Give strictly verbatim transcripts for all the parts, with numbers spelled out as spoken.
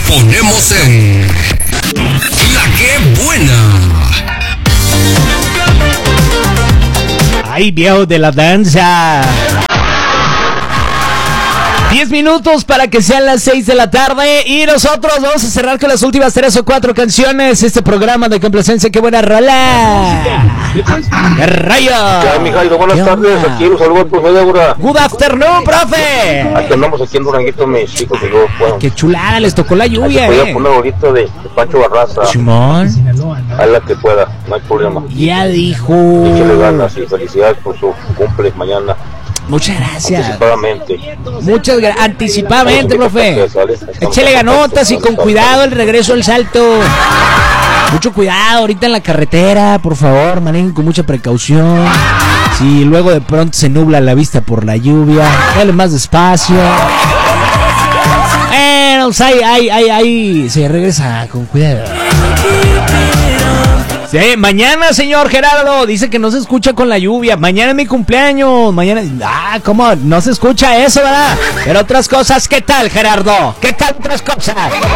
ponemos en La Que Buena. Ay, viejo de la danza. Diez minutos para que sean las seis de la tarde y nosotros vamos a cerrar con las últimas tres o cuatro canciones. Este programa de complacencia, qué buena rola. ¡Qué rayo! Ya, Mijailo, buenas tardes. Aquí un saludo al profe Débora. Good afternoon, profe. Aquí andamos aquí en Duranguito, mis chicos. Y luego, bueno, qué chulada, les tocó la lluvia, voy eh. a poner ahorita de, de Pancho Barraza. Simón. A la que pueda, no hay problema. Ya dijo. Échale ganas y felicidades por su cumple mañana. Muchas gracias. Anticipadamente. Muchas gracias. Anticipadamente, profe. Échale ganotas y con cuidado el regreso al salto. Mucho cuidado ahorita en la carretera, por favor, manejen con mucha precaución. Si luego de pronto se nubla la vista por la lluvia, dale más despacio. Bueno, pues ahí, ahí, ahí, ahí se regresa con cuidado. Sí, mañana, señor Gerardo, dice que no se escucha con la lluvia. Mañana es mi cumpleaños. Mañana, ah, ¿cómo? No se escucha eso, ¿verdad? Pero otras cosas, ¿qué tal, Gerardo? ¿Qué tal otras cosas?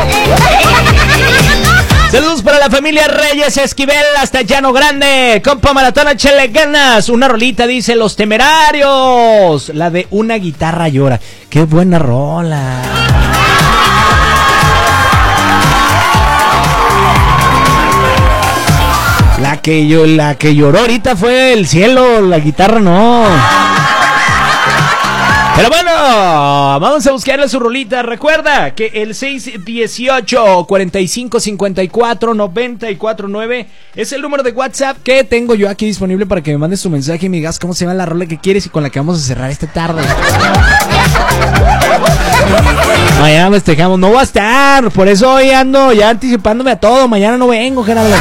Saludos para la familia Reyes Esquivel hasta Llano Grande. Compa Maratón, échale ganas. Una rolita dice Los Temerarios. La de Una Guitarra Llora. Qué buena rola. La que yo, la que lloró ahorita fue el cielo, la guitarra no. Pero bueno, vamos a buscarle su rolita. Recuerda que el seis dieciocho, cuarenta y cinco, cincuenta y cuatro, noventa y cuatro nueve es el número de WhatsApp que tengo yo aquí disponible para que me mandes tu mensaje y me digas cómo se llama la rola que quieres y con la que vamos a cerrar esta tarde. Mañana festejamos, no va a estar, por eso hoy ando ya anticipándome a todo. Mañana no vengo, Gerardo.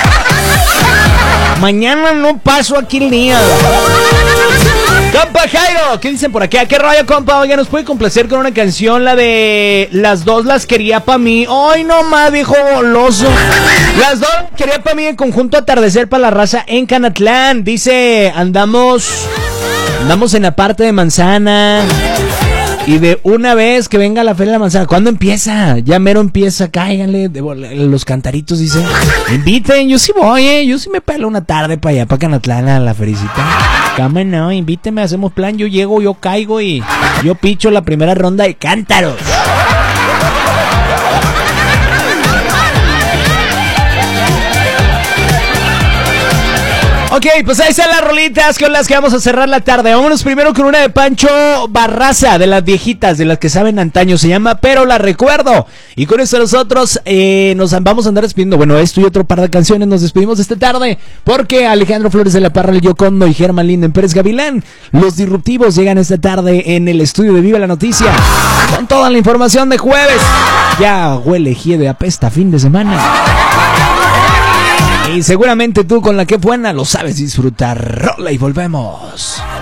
Mañana no paso aquí el día. Compa Jairo, ¿qué dicen por aquí? ¿Qué rollo, compa? Oiga, ¿nos puede complacer con una canción? La de Las Dos Las Quería Pa' Mí. ¡Ay, no más, viejo goloso! Las Dos Quería Pa' Mí en conjunto Atardecer para la Raza en Canatlán. Dice, andamos Andamos en la parte de Manzana y de una vez que venga la Feria de la Manzana. ¿Cuándo empieza? Ya mero empieza, cáiganle de los cantaritos, dice. Inviten, yo sí voy, eh. Yo sí me pelo una tarde para allá, para Canatlán, a la fericita. Cama no, invíteme, hacemos plan. Yo llego, yo caigo y yo picho la primera ronda de cántaros. Ok, pues ahí están las rolitas con las que vamos a cerrar la tarde. Vámonos primero con una de Pancho Barraza, de las viejitas, de las que saben antaño. Se llama Pero La Recuerdo. Y con eso nosotros eh, nos vamos a andar despidiendo. Bueno, esto y otro par de canciones nos despedimos esta tarde, porque Alejandro Flores de la Parra, el Yocondo y Germán Linden Pérez Gavilán, los disruptivos, llegan esta tarde en el estudio de Viva la Noticia con toda la información de jueves. Ya huele, hiede, apesta fin de semana. Y seguramente tú con La Que Buena lo sabes disfrutar. Rola y volvemos.